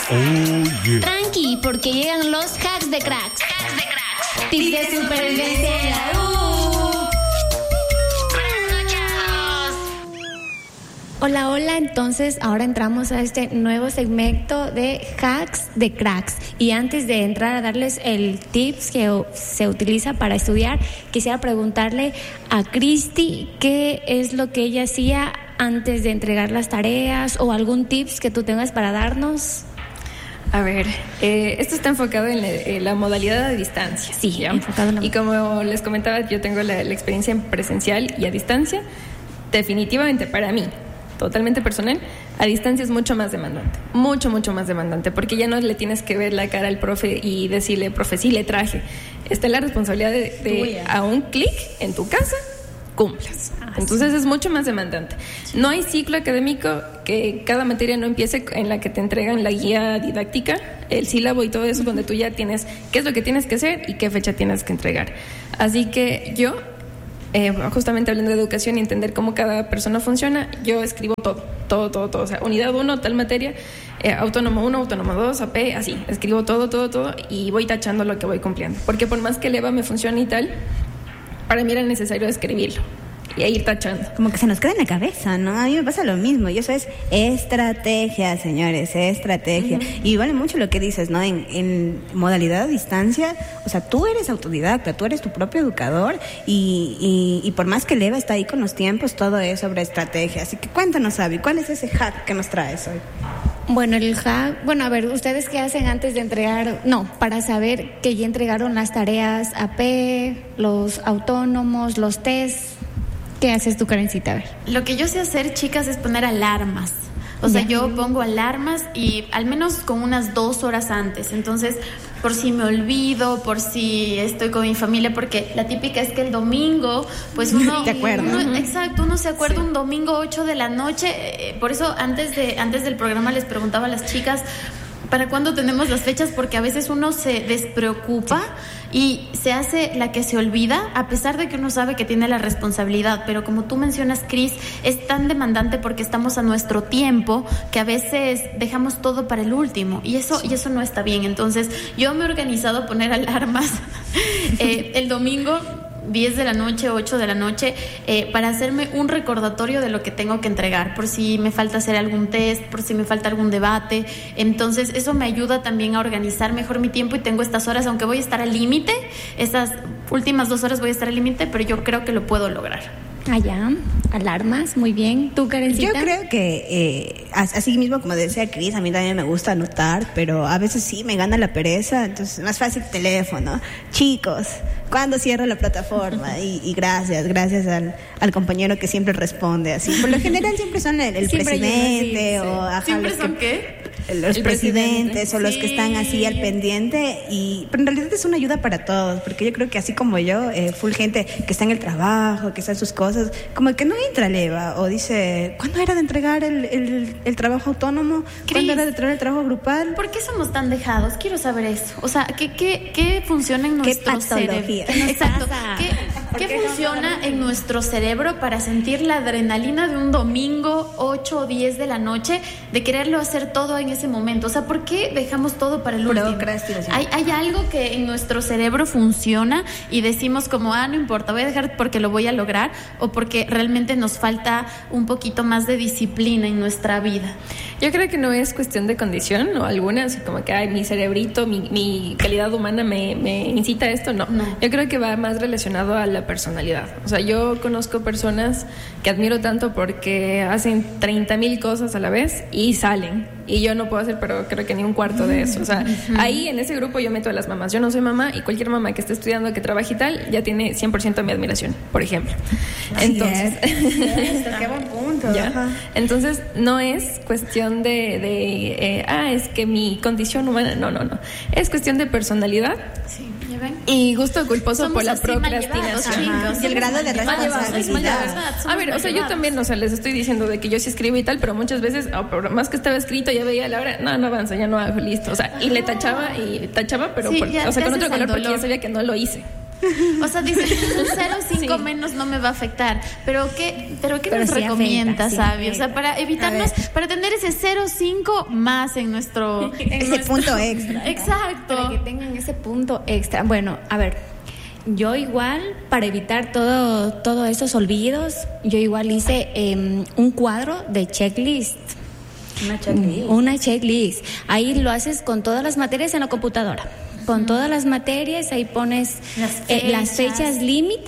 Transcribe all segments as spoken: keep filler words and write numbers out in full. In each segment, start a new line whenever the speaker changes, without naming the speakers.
Oh, yeah.
Tranqui, porque llegan los hacks de cracks. Hacks de cracks. Tips de supervivencia en la U. Trasnochados.
Hola, hola. Entonces, ahora entramos a este nuevo segmento de hacks de cracks. Y antes de entrar a darles el tips que se utiliza para estudiar, quisiera preguntarle a Cristi qué es lo que ella hacía antes de entregar las tareas o algún tips que tú tengas para darnos.
A ver, eh, esto está enfocado en la, en la modalidad de distancia.
Sí,
¿ya?
enfocado en la...
Y como les comentaba, yo tengo la, la experiencia en presencial y a distancia. Definitivamente para mí, totalmente personal, a distancia es mucho más demandante, mucho, mucho más demandante, porque ya no le tienes que ver la cara al profe y decirle, profe, sí le traje. Está la responsabilidad de, de a un clic en tu casa, cumplas. Entonces es mucho más demandante. No hay ciclo académico que cada materia no empiece en la que te entregan la guía didáctica, el sílabo y todo eso, donde tú ya tienes qué es lo que tienes que hacer y qué fecha tienes que entregar. Así que yo, eh, justamente hablando de educación y entender cómo cada persona funciona, yo escribo todo, todo, todo, todo. O sea, unidad uno, tal materia, eh, autónomo uno, autónomo dos, A P, así. Escribo todo, todo, todo y voy tachando lo que voy cumpliendo. Porque por más que el E V A me funcione y tal, para mí era necesario escribirlo y a ir tachando.
Como que se nos queda en la cabeza, ¿no? A mí me pasa lo mismo. Y eso es estrategia, señores, estrategia. Uh-huh. Y vale mucho lo que dices, ¿no? En, en modalidad a distancia, o sea, tú eres autodidacta, tú eres tu propio educador y, y, y por más que el E V A está ahí con los tiempos, todo es sobre estrategia. Así que cuéntanos, Abby, ¿cuál es ese hack que nos traes hoy?
Bueno, el hack, bueno, a ver, ¿ustedes qué hacen antes de entregar? No, para saber que ya entregaron las tareas A P, los autónomos, los test. ¿Qué haces tú, Karencita? A ver.
Lo que yo sé hacer, chicas, es poner alarmas. O sea, yo pongo alarmas y al menos con unas dos horas antes. Entonces, por si me olvido, por si estoy con mi familia, porque la típica es que el domingo, pues uno...
¿Te acuerdas?
Uno, uh-huh. Exacto, uno se acuerda, sí. Un domingo ocho de la noche. Eh, por eso antes, de, antes del programa les preguntaba a las chicas, ¿para cuándo tenemos las fechas? Porque a veces uno se despreocupa y se hace la que se olvida, a pesar de que uno sabe que tiene la responsabilidad. Pero como tú mencionas, Cris, es tan demandante porque estamos a nuestro tiempo que a veces dejamos todo para el último y eso, sí. y eso no está bien. Entonces yo me he organizado a poner alarmas eh, el domingo diez de la noche, ocho de la noche, eh, para hacerme un recordatorio de lo que tengo que entregar, por si me falta hacer algún test, por si me falta algún debate. Entonces eso me ayuda también a organizar mejor mi tiempo y tengo estas horas, aunque voy a estar al límite, estas últimas dos horas voy a estar al límite, pero yo creo que lo puedo lograr.
Allá, alarmas, muy bien. ¿Tú, Karencita?
Yo creo que, eh, así mismo como decía Cris, a mí también me gusta anotar, pero a veces sí me gana la pereza, entonces es más fácil teléfono. Chicos, ¿cuándo cierro la plataforma? Y, y gracias, gracias al, al compañero que siempre responde así. Por lo general siempre son el, el presidente
sí,
o...
Sí.
Ajá,
¿Siempre
los
son
que,
qué?
Los
el
presidentes o los
sí.
que están así al pendiente, y pero en realidad es una ayuda para todos, porque yo creo que así como yo, eh, full gente que está en el trabajo, que está en sus cosas, como que no entra el E V A o dice, ¿cuándo era de entregar el, el, el trabajo autónomo?
Cris,
¿Cuándo era de entregar el trabajo grupal?
¿Por qué somos tan dejados? Quiero saber eso. O sea, ¿qué, qué, qué funciona en nuestro cerebro? Exacto. ¿Qué, ¿Qué funciona en nuestro cerebro para sentir la adrenalina de un domingo ocho o diez de la noche, de quererlo hacer todo en ese momento? O sea, ¿por qué dejamos todo para el último? Hay, hay algo que en nuestro cerebro funciona y decimos como, ah, no importa, voy a dejar porque lo voy a lograr, o porque realmente nos falta un poquito más de disciplina en nuestra vida.
Yo creo que no es cuestión de condición o alguna, así como que ay, mi cerebrito, mi, mi calidad humana me, me incita a esto, no. no. Yo creo que va más relacionado a la personalidad. O sea, yo conozco personas que admiro tanto porque hacen treinta mil cosas a la vez y salen. Y yo no puedo hacer, pero creo que ni un cuarto de eso. O sea, uh-huh. ahí en ese grupo yo meto a las mamás. Yo no soy mamá y cualquier mamá que esté estudiando, que trabaje y tal, ya tiene cien por ciento de mi admiración, por ejemplo.
Así
Entonces,
es. Qué buen punto.
¿Ya? Entonces, no es cuestión de, de eh, ah, es que mi condición humana, no, no, no. Es cuestión de personalidad.
Sí. ¿Ya ven?
Y gusto culposo
Somos
por la
así
procrastinación.
Y el grado de responsabilidad.
A ver, o sea, yo también, o sea, les estoy diciendo de que yo sí escribo y tal, pero muchas veces, oh, por más que estaba escrito, ya veía la hora, no, no avanza, ya no hago, listo. O sea, y le tachaba y tachaba, pero
sí,
por,
ya,
o sea, con otro color,
dolor.
porque ya sabía que no lo hice.
O sea, dice, un cero coma cinco
Sí.
menos no me va a afectar. Pero ¿qué, pero qué
Pero
nos
sí
recomiendas,
afecta, sí
Abby? O sea,
afecta.
para evitarnos, para tener ese cero coma cinco más en nuestro... en
Ese
nuestro-
punto extra.
Exacto.
Para que tengan ese punto extra. Bueno, a ver, yo igual, para evitar todo, todos esos olvidos, yo igual hice eh, un cuadro de checklist.
Una checklist.
Una checklist. Ahí lo haces con todas las materias en la computadora. Con todas las materias, ahí pones
Las
eh, las
fechas.
fechas límite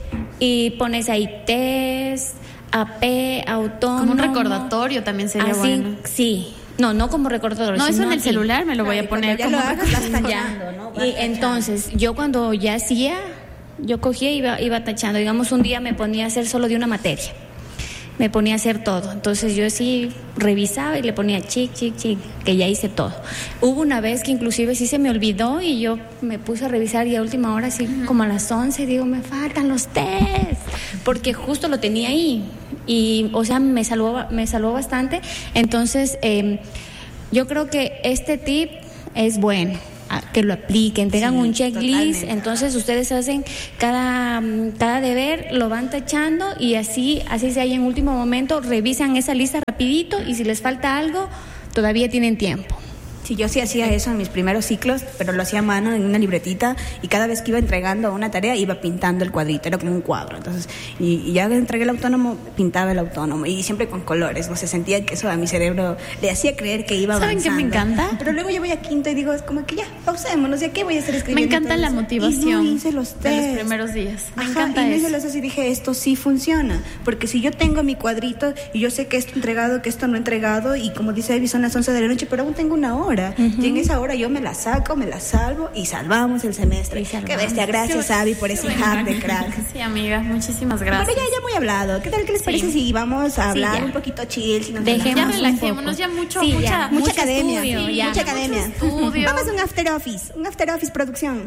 y pones ahí test, A P, autónomo.
Como un recordatorio también sería
Así,
bueno.
sí. No, no como recordatorio.
No, eso
sino
en el
así.
celular me lo voy a
Ay,
poner
cuando ya
como
lo hagas, vas
recordatorio.
tachando, ¿no? Vas
Y
tachando.
entonces, yo cuando ya hacía, yo cogía y iba, iba tachando. Digamos, un día me ponía a hacer solo de una materia. Me ponía a hacer todo. Entonces yo sí revisaba y le ponía chic, chic, chic, que ya hice todo. Hubo una vez que inclusive sí se me olvidó y yo me puse a revisar y a última hora, así como a las once, digo, me faltan los test, porque justo lo tenía ahí. Y, o sea, me salvó, me salvó bastante. Entonces, eh, yo creo que este tip es bueno, a- que lo apliquen, tengan
Sí,
un checklist,
totalmente.
entonces ustedes hacen cada, mm, cada deber, lo van tachando y así, así sea, y en último momento revisan esa lista rapidito y si les falta algo, todavía tienen tiempo.
Sí, yo sí hacía eso en mis primeros ciclos, pero lo hacía a mano en una libretita y cada vez que iba entregando una tarea iba pintando el cuadrito, era como un cuadro. Entonces, y, y ya que entregué el autónomo, pintaba el autónomo y siempre con colores, no sé, sentía que eso a mi cerebro le hacía creer que iba
¿Saben
avanzando.
qué me encanta?
Pero luego yo voy a quinto y digo, es como que ya, pausémonos, ¿ya qué voy a hacer escribiendo?
Me encanta
todo
la
eso?
motivación
Y no hice los
de los
test.
primeros días. Me
Ajá,
encanta
y no hice
eso.
los test y dije, esto sí funciona, porque si yo tengo mi cuadrito y yo sé que esto entregado, que esto no entregado, y como dice Abby, son las once de la noche, pero aún tengo una hora, y en esa hora yo me la saco, me la salvo y salvamos el semestre.
Y salvamos.
Qué bestia, gracias
Qué
Abby por ese hack de crack.
Sí, amiga, muchísimas gracias.
Bueno, ya, ya muy hablado. ¿Qué tal? ¿Qué les
Sí.
parece si vamos a hablar
ya.
un poquito chill? Si nos
Dejemos
Ya
relajamos?
un
relajémonos,
poco.
ya mucho,
Sí,
mucha,
ya.
Mucha
mucho
academia,
estudio,
sí,
ya.
mucha
Mucho
academia.
estudio.
Vamos a un after office, un after office producción.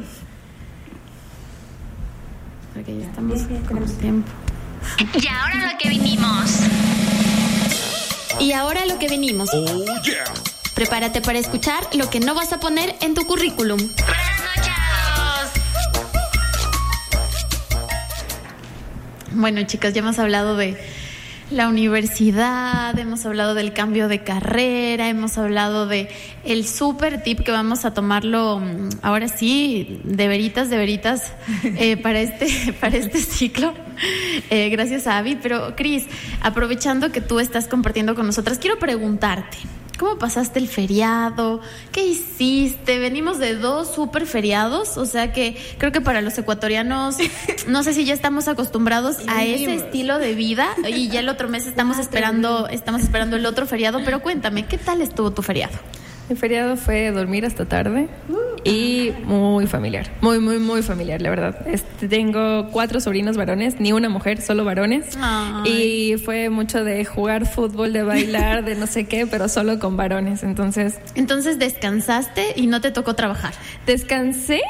Porque ya estamos con tiempo.
Y ahora lo que vinimos.
Y ahora lo que venimos.
Oh yeah.
Prepárate para escuchar lo que no vas a poner en tu currículum.
Trasnochados.
Bueno, chicas, ya hemos hablado de la universidad, hemos hablado del cambio de carrera, hemos hablado de el súper tip que vamos a tomarlo mm, ahora sí, de veritas, de veritas, eh, para este, para este ciclo. Eh, gracias a Abby. Pero, Cris, aprovechando que tú estás compartiendo con nosotras, quiero preguntarte. ¿Cómo pasaste el feriado? ¿Qué hiciste? Venimos de dos súper feriados, o sea que creo que para los ecuatorianos, no sé si ya estamos acostumbrados a ese estilo de vida y ya el otro mes estamos esperando, estamos esperando el otro feriado, pero cuéntame, ¿qué tal estuvo tu feriado?
Mi feriado fue dormir hasta tarde y muy familiar, muy, muy, muy familiar, la verdad. Este, tengo cuatro sobrinos varones, ni una mujer, solo varones.
Ay.
Y fue mucho de jugar fútbol, de bailar, de no sé qué, pero solo con varones. Entonces,
Entonces descansaste y no te tocó trabajar.
descansé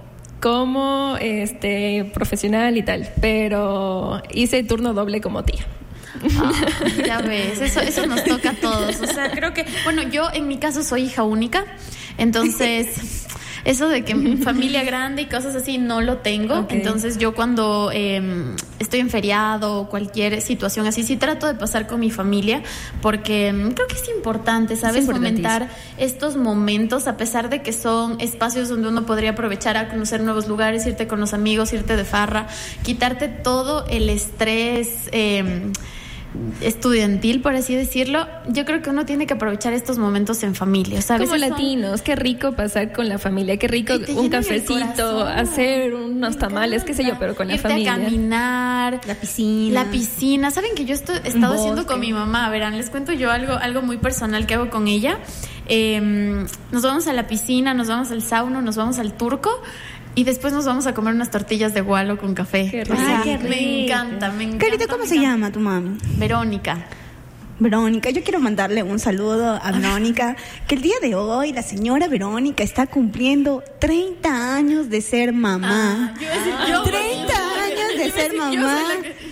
como este profesional y tal, pero hice turno doble como tía.
Ah, ya ves, eso, eso nos toca a todos. O sea, creo que, bueno, yo en mi caso soy hija única, entonces eso de que mi familia grande y cosas así no lo tengo.
Ok.
Entonces yo cuando eh, estoy en feriado o cualquier situación así, sí trato de pasar con mi familia porque mm, creo que es importante, ¿sabes?
importantísimo.
Fomentar estos momentos, a pesar de que son espacios donde uno podría aprovechar a conocer nuevos lugares, irte con los amigos, irte de farra, quitarte todo el estrés eh, estudiantil, por así decirlo. Yo creo que uno tiene que aprovechar estos momentos en familia, ¿sabes?
Como
Son-
latinos, qué rico pasar con la familia, qué rico
Y te
un
llenan el
cafecito,
corazón.
hacer unos tamales, qué sé yo, pero con la
Irte
familia.
a caminar,
La piscina.
la piscina. ¿Saben que yo estoy, he estado
Un
haciendo
bosque.
con mi mamá? Verán, les cuento yo algo, algo muy personal que hago con ella. Eh, nos vamos a la piscina, nos vamos al sauna, nos vamos al turco y después nos vamos a comer unas tortillas de gualo con café.
Qué
O sea,
rico. Ay, qué
me
rico.
encanta, me encanta.
Carita, ¿cómo
me
se
encanta.
llama tu mami?
Verónica.
Verónica, yo quiero mandarle un saludo a Verónica, que el día de hoy la señora Verónica está cumpliendo treinta años de ser mamá.
Ah, yo iba a decir yo,
treinta
porque-
años de
yo iba a
ser
decir yo
mamá.
soy la que-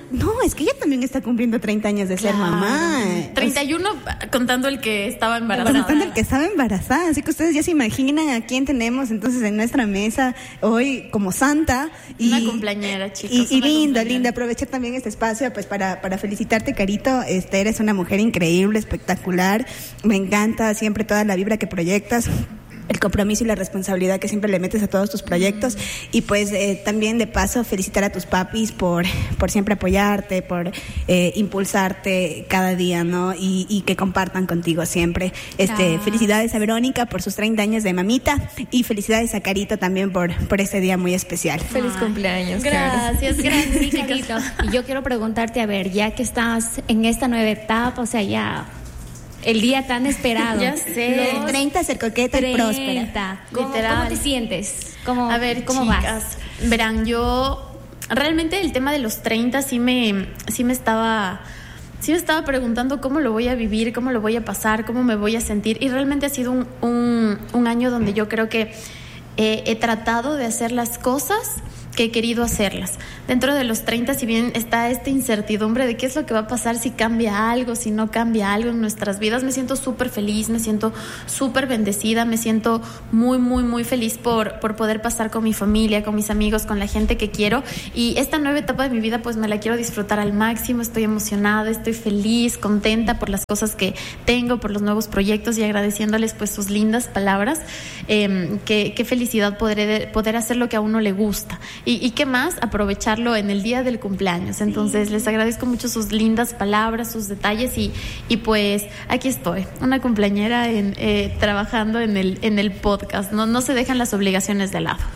No, es que ella también está cumpliendo treinta años de ser
Claro.
mamá.
treinta y uno contando el que estaba embarazada.
Contando el que estaba embarazada, así que ustedes ya se imaginan a quién tenemos entonces en nuestra mesa hoy como santa. Y,
Una cumpleañera, chicos.
Y, y
una
linda,
cumpleañera.
linda, aprovechar también este espacio pues para, para felicitarte, Carito. Este, eres una mujer increíble, espectacular. Me encanta siempre toda la vibra que proyectas, el compromiso y la responsabilidad que siempre le metes a todos tus proyectos. Y pues eh, también de paso felicitar a tus papis por, por siempre apoyarte, por eh, impulsarte cada día, ¿no? Y, y que compartan contigo siempre. Este,
Ah.
Felicidades a Verónica por sus treinta años de mamita y felicidades a Carito también por, por este día muy especial.
Feliz cumpleaños, Caro.
Gracias, gracias,
Sí, Carito. Y yo quiero preguntarte, a ver, ya que estás en esta nueva etapa, o sea, ya el día tan esperado.
Ya sé.
El treinta, ser coqueta y próspera.
treinta. ¿Cómo,
Literal.
¿Cómo te sientes? ¿Cómo,
A ver,
¿cómo
chicas,
vas?
verán, yo realmente el tema de los treinta sí me, sí me estaba... Sí me estaba preguntando cómo lo voy a vivir, cómo lo voy a pasar, cómo me voy a sentir. Y realmente ha sido un, un, un año donde yo creo que eh, he tratado de hacer las cosas que he querido hacerlas. Dentro de los treinta, si bien está esta incertidumbre de qué es lo que va a pasar, si cambia algo, si no cambia algo en nuestras vidas, me siento súper feliz, me siento súper bendecida, me siento muy, muy, muy feliz por, por poder pasar con mi familia, con mis amigos, con la gente que quiero. Y esta nueva etapa de mi vida, pues me la quiero disfrutar al máximo. Estoy emocionada, estoy feliz, contenta por las cosas que tengo, por los nuevos proyectos y agradeciéndoles pues sus lindas palabras. Eh, qué, qué felicidad poder, poder hacer lo que a uno le gusta. Y, y qué más, aprovecharlo en el día del cumpleaños. Entonces, les agradezco mucho sus lindas palabras, sus detalles y, y pues aquí estoy, una cumpleañera en, eh, trabajando en el, en el podcast. No, no se dejan las obligaciones de lado.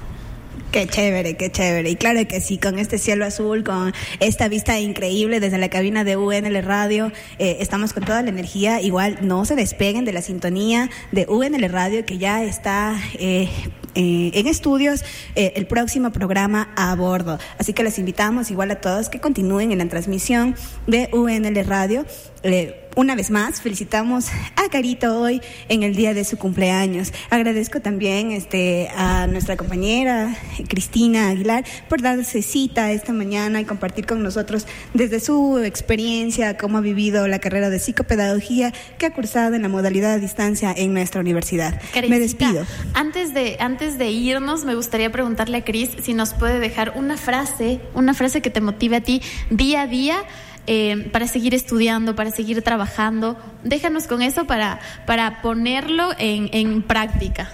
Qué chévere, qué chévere. Y claro que sí, con este cielo azul, con esta vista increíble desde la cabina de U N L Radio, eh, estamos con toda la energía. Igual no se despeguen de la sintonía de U N L Radio, que ya está eh, eh, en estudios eh, el próximo programa A Bordo. Así que les invitamos igual a todos que continúen en la transmisión de U N L Radio. Eh, Una vez más, felicitamos a Carito hoy en el día de su cumpleaños. Agradezco también este, a nuestra compañera Cristina Aguilar por darse cita esta mañana y compartir con nosotros desde su experiencia, cómo ha vivido la carrera de psicopedagogía que ha cursado en la modalidad a distancia en nuestra universidad.
Karencita,
Me despido.
Antes de, antes de irnos, me gustaría preguntarle a Cris si nos puede dejar una frase, una frase que te motive a ti día a día. Eh, para seguir estudiando, para seguir trabajando. Déjanos con eso para, para ponerlo en, en práctica.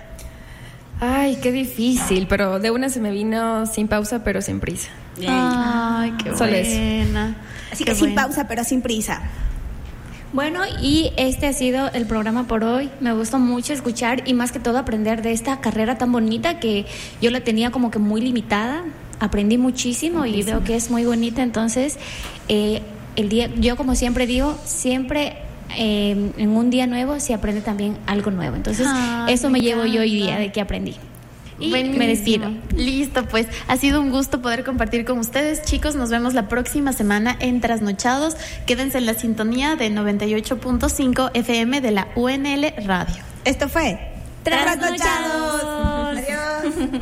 Ay, qué difícil, pero de una se me vino sin pausa, pero sin prisa.
Ay, qué
Solo eso.
buena.
Así
Qué
que sin
buena.
pausa, pero sin prisa.
Bueno, y este ha sido el programa por hoy. Me gustó mucho escuchar y más que todo aprender de esta carrera tan bonita que yo la tenía como que muy limitada. Aprendí muchísimo y veo que es muy bonita. Entonces, eh, el día, yo como siempre digo, siempre eh, en un día nuevo se aprende también algo nuevo. Entonces,
Ay,
eso
me
me llevo yo hoy
encanta.
día de que aprendí. Y
Buenísimo.
me despido.
Listo, pues ha sido un gusto poder compartir con ustedes, chicos. Nos vemos la próxima semana en Trasnochados. Quédense en la sintonía de noventa y ocho punto cinco F M de la U N L Radio.
Esto fue
Trasnochados.
Adiós.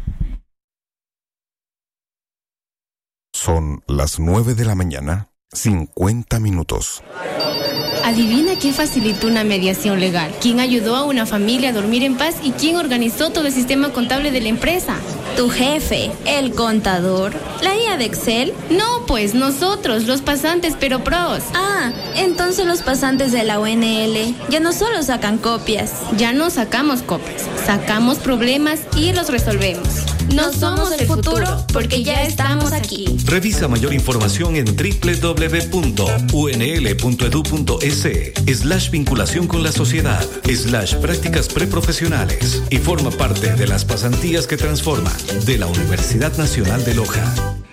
Son las nueve de la mañana, cincuenta minutos.
Adivina quién facilitó una mediación legal, quién ayudó a una familia a dormir en paz y quién organizó todo el sistema contable de la empresa.
Tu jefe, el contador, la I A de Excel.
No, pues nosotros, los pasantes pero pros.
Ah, entonces los pasantes de la U N L ya no solo sacan copias.
Ya no sacamos copias, sacamos problemas y los resolvemos. No somos el futuro porque ya estamos aquí.
Revisa mayor información en doble u doble u doble u punto u n l punto e d u punto e s slash vinculación con la sociedad slash prácticas preprofesionales y forma parte de las pasantías que transforman de la Universidad Nacional de Loja.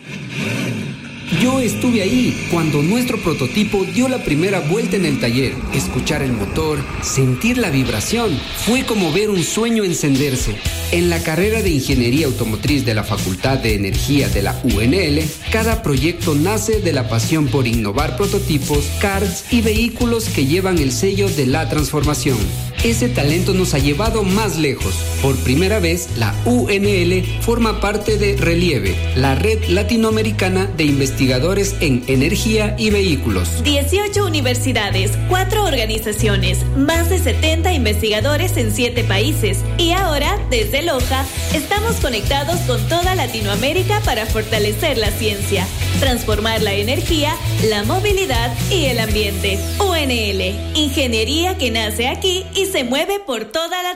Yo estuve ahí cuando nuestro prototipo dio la primera vuelta en el taller. Escuchar el motor, sentir la vibración, fue como ver un sueño encenderse. En la carrera de Ingeniería Automotriz de la Facultad de Energía de la U N L, cada proyecto nace de la pasión por innovar prototipos, cards y vehículos que llevan el sello de la transformación. Ese talento nos ha llevado más lejos. Por primera vez, la U N L forma parte de Relieve, la red latinoamericana de investigación investigadores en energía y vehículos.
dieciocho universidades, cuatro organizaciones, más de setenta investigadores en siete países. Y ahora, desde Loja, estamos conectados con toda Latinoamérica para fortalecer la ciencia, transformar la energía, la movilidad y el ambiente. U N L, ingeniería que nace aquí y se mueve por toda la